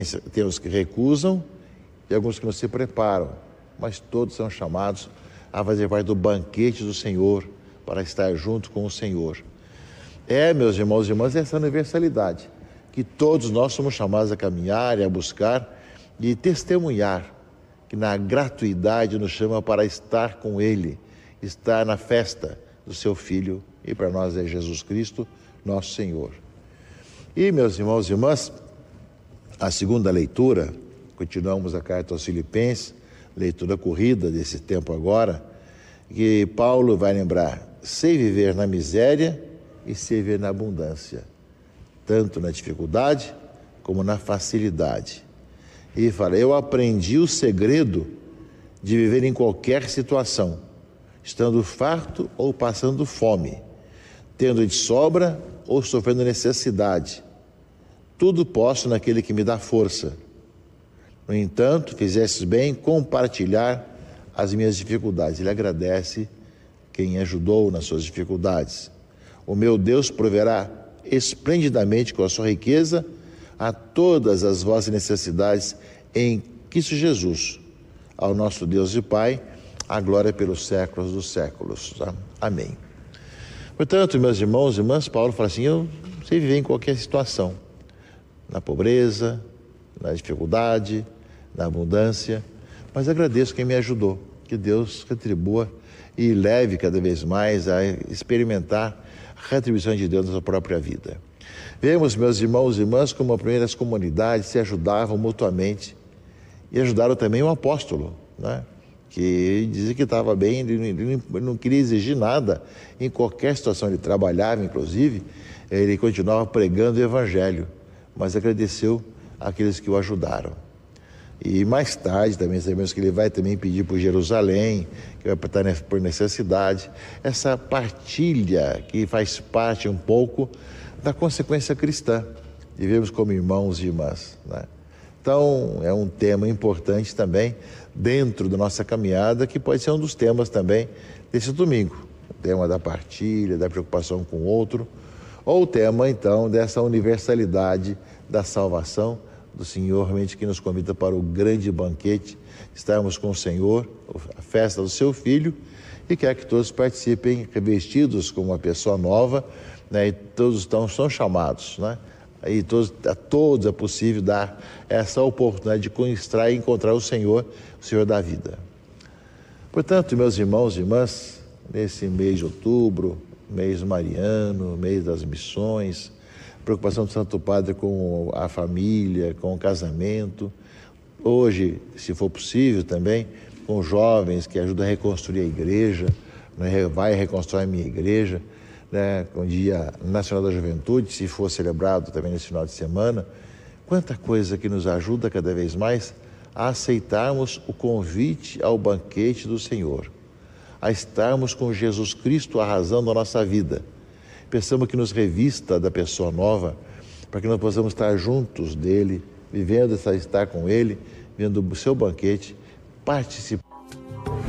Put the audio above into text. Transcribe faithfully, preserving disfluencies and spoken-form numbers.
Tem os que recusam e alguns que não se preparam, mas todos são chamados a fazer parte do banquete do Senhor, para estar junto com o Senhor. É, meus irmãos e irmãs, essa universalidade que todos nós somos chamados a caminhar e a buscar e testemunhar, que na gratuidade nos chama para estar com Ele, estar na festa do seu Filho, e para nós é Jesus Cristo, nosso Senhor. E, meus irmãos e irmãs, a segunda leitura, continuamos a carta aos Filipenses, leitura corrida desse tempo agora, que Paulo vai lembrar: sei viver na miséria e sei viver na abundância, tanto na dificuldade como na facilidade. E fala: eu aprendi o segredo de viver em qualquer situação, estando farto ou passando fome, tendo de sobra ou sofrendo necessidade. Tudo posso naquele que me dá força. No entanto, fizestes bem em compartilhar as minhas dificuldades. Ele agradece quem ajudou nas suas dificuldades. O meu Deus proverá esplendidamente com a sua riqueza a todas as vossas necessidades em Cristo Jesus. Ao nosso Deus e Pai, a glória pelos séculos dos séculos. Tá? Amém. Portanto, meus irmãos e irmãs, Paulo fala assim: eu sei viver em qualquer situação, na pobreza, na dificuldade, na abundância, mas agradeço quem me ajudou. Que Deus retribua e leve cada vez mais a experimentar a retribuição de Deus na sua própria vida. Vemos, meus irmãos e irmãs, como as primeiras comunidades se ajudavam mutuamente e ajudaram também o apóstolo, né? Que dizia que estava bem, ele não queria exigir nada em qualquer situação. Ele trabalhava, inclusive, ele continuava pregando o evangelho, mas agradeceu àqueles que o ajudaram. E mais tarde também sabemos que ele vai também pedir por Jerusalém, que vai estar por necessidade. Essa partilha que faz parte um pouco da consequência cristã, de vivermos como irmãos e irmãs, né? Então, é um tema importante também dentro da nossa caminhada, que pode ser um dos temas também desse domingo. O tema da partilha, da preocupação com o outro, ou o tema, então, dessa universalidade da salvação do Senhor, realmente que nos convida para o grande banquete, estarmos com o Senhor, a festa do seu Filho, e quer que todos participem revestidos como uma pessoa nova, né? E todos estão, são chamados, né? E todos, a todos é possível dar essa oportunidade de conquistar e encontrar o Senhor, o Senhor da vida. Portanto, meus irmãos e irmãs, nesse mês de outubro, mês mariano, mês das missões, preocupação do Santo Padre com a família, com o casamento. Hoje, se for possível também, com jovens que ajudam a reconstruir a igreja, né? Vai reconstruir a minha igreja, né? Com o Dia Nacional da Juventude, se for celebrado também nesse final de semana. Quanta coisa que nos ajuda cada vez mais a aceitarmos o convite ao banquete do Senhor, a estarmos com Jesus Cristo arrasando a nossa vida. Pensamos que nos revista da pessoa nova, para que nós possamos estar juntos dele, vivendo essa estar com ele, vendo o seu banquete, participando.